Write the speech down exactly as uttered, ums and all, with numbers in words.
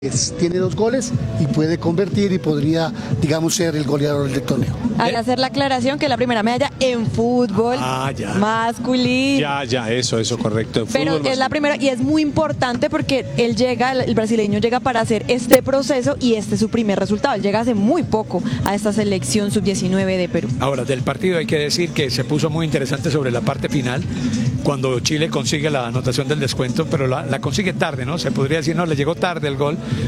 Es, tiene dos goles y puede convertir y podría, digamos, ser el goleador del torneo. Hay que hacer la aclaración que la primera medalla en fútbol ah, ya. masculino. Ya, ya, eso, eso, correcto. Pero Fútbol es la primera y es muy importante porque él llega, el brasileño llega para hacer este proceso y este es su primer resultado. Él llega hace muy poco a esta selección sub diecinueve de Perú. Ahora, del partido hay que decir que se puso muy interesante sobre la parte final, cuando Chile consigue la anotación del descuento, pero la, la consigue tarde, ¿no? Se podría decir, no, le llegó tarde el gol.